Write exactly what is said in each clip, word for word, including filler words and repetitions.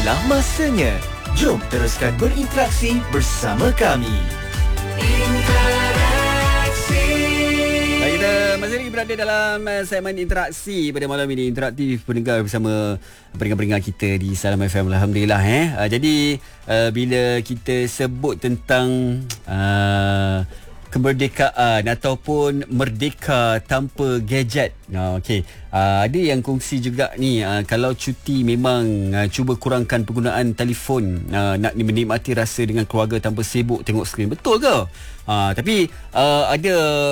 Inilah masanya. Jom teruskan berinteraksi bersama kami. Interaksi. Kita masih lagi berada dalam segmen interaksi pada malam ini, interaktif pendengar bersama pendengar-pendengar kita di Salam F M. Alhamdulillah eh. Uh, jadi uh, bila kita sebut tentang uh, kemerdekaan ataupun merdeka tanpa gadget. Uh, Okey, uh, ada yang kongsi juga ni, uh, kalau cuti memang uh, cuba kurangkan penggunaan telefon, uh, nak menikmati rasa dengan keluarga tanpa sibuk tengok skrin. Betul ke? Uh, tapi uh, ada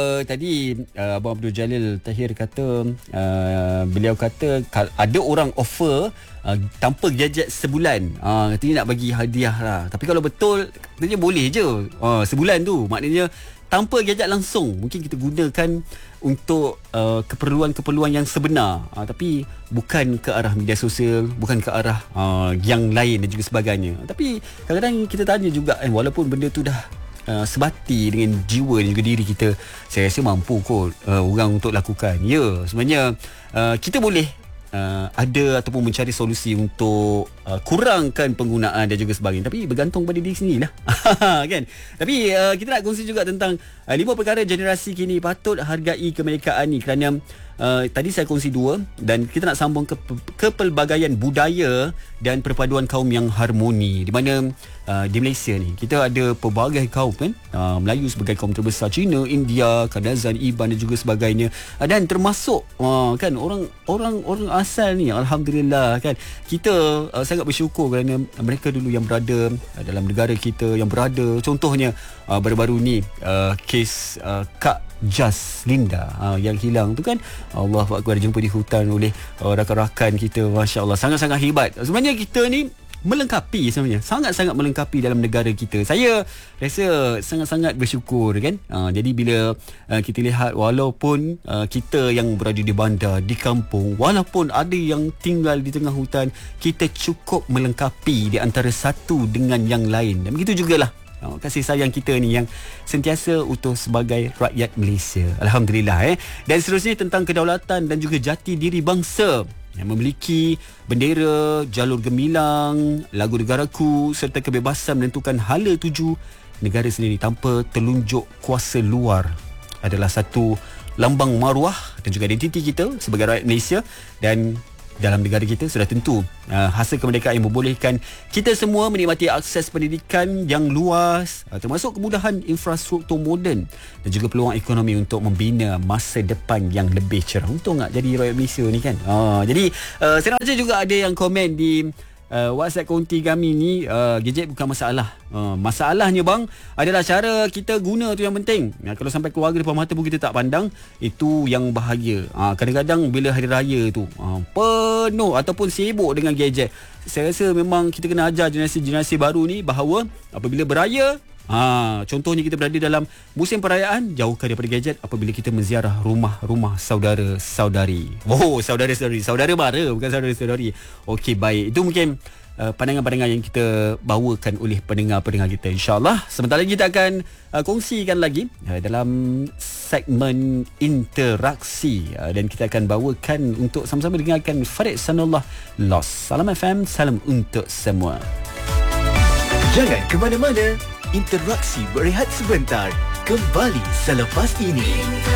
tadi uh, Abang Abdul Jalil Tahir kata, uh, beliau kata ada orang offer uh, tanpa gadget sebulan. Uh, katanya nak bagi hadiah lah. Tapi kalau betul, katanya boleh je uh, sebulan tu. Maknanya tanpa gadget langsung. Mungkin kita gunakan untuk uh, keperluan-keperluan yang sebenar, uh, tapi bukan ke arah media sosial, bukan ke arah uh, yang lain dan juga sebagainya. Tapi kadang-kadang kita tanya juga, eh, walaupun benda tu dah uh, sebati dengan jiwa dan juga diri kita, saya rasa mampu kot uh, orang untuk lakukan. Ya, sebenarnya uh, kita boleh Uh, ada ataupun mencari solusi untuk uh, kurangkan penggunaan dan juga sebagainya, tapi bergantung pada diri sendirilah. Kan? Tapi uh, kita nak kongsi juga tentang uh, lima perkara generasi kini patut hargai kemerdekaan ni, kerana uh, tadi saya kongsi dua dan kita nak sambung ke kepelbagaian budaya dan perpaduan kaum yang harmoni, di mana uh, di Malaysia ni kita ada pelbagai kaum kan. Uh, Melayu sebagai kaum terbesar, Cina, India, Kadazan, Iban dan juga sebagainya, uh, dan termasuk uh, kan orang orang orang asal ni, alhamdulillah kan, kita uh, sangat bersyukur kerana mereka dulu yang berada uh, dalam negara kita, yang berada contohnya uh, baru-baru ni uh, kes uh, Kak Jas Linda uh, yang hilang tu kan. Allah Akbar, jumpa di hutan oleh uh, rakan-rakan kita, masya-Allah, sangat-sangat hebat. Sebenarnya kita ni melengkapi, sebenarnya sangat-sangat melengkapi dalam negara kita. Saya rasa sangat-sangat bersyukur kan. Uh, jadi bila uh, kita lihat, walaupun uh, kita yang berada di bandar, di kampung, walaupun ada yang tinggal di tengah hutan, kita cukup melengkapi di antara satu dengan yang lain. Dan begitu jugalah uh, kasih sayang kita ni yang sentiasa utuh sebagai rakyat Malaysia. Alhamdulillah eh. Dan seterusnya tentang kedaulatan dan juga jati diri bangsa, yang memiliki bendera, jalur gemilang, lagu negaraku serta kebebasan menentukan hala tuju negara sendiri tanpa telunjuk kuasa luar adalah satu lambang maruah dan juga identiti kita sebagai rakyat Malaysia. Dan dalam negara kita sudah tentu uh, hasil kemerdekaan yang membolehkan kita semua menikmati akses pendidikan yang luas, uh, termasuk kemudahan infrastruktur moden dan juga peluang ekonomi untuk membina masa depan yang lebih cerah. Untung tak jadi rakyat Malaysia ni kan. Uh, jadi uh, saya nak baca juga ada yang komen di Uh, WhatsApp konti kami ni, uh, gadget bukan masalah. Uh, masalahnya bang adalah cara kita guna tu yang penting. Uh, kalau sampai keluarga depan mata pun kita tak pandang, itu yang bahaya. Uh, kadang-kadang bila hari raya tu uh, penuh ataupun sibuk dengan gadget. Saya rasa memang kita kena ajar generasi-generasi baru ni bahawa apabila beraya, Ha, contohnya kita berada dalam musim perayaan, jauhkan daripada gadget apabila kita menziarah rumah-rumah saudara-saudari. Oh, saudara-saudari, saudara mara, bukan saudara-saudari. Okey, baik. Itu mungkin uh, pandangan-pandangan yang kita bawakan oleh pendengar-pendengar kita, insya-Allah. Sebentar lagi kita akan uh, kongsikan lagi uh, dalam segmen interaksi, uh, dan kita akan bawakan untuk sama-sama dengarkan Farid Sanullah Lost. Salam F M, salam untuk semua. Jangan ke mana-mana. Interaksi berehat sebentar. Kembali selepas ini.